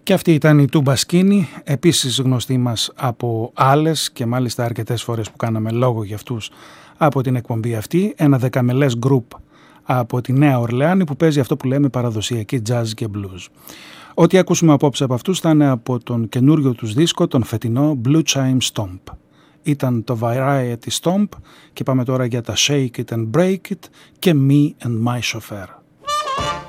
Και αυτή ήταν η Τούμπα Σκίνη, επίσης γνωστή μας από άλλες και μάλιστα αρκετές φορές που κάναμε λόγο για αυτούς από την εκπομπή αυτή. Ένα δεκαμελές γκρουπ από τη Νέα Ορλεάνη που παίζει αυτό που λέμε παραδοσιακή jazz και blues. Ό,τι ακούσουμε απόψε από αυτούς θα είναι από τον καινούριο τους δίσκο, τον φετινό Blue Chime Stomp. Ήταν το Variety Stomp και πάμε τώρα για τα Shake It and Break It και Me and My Chauffeur.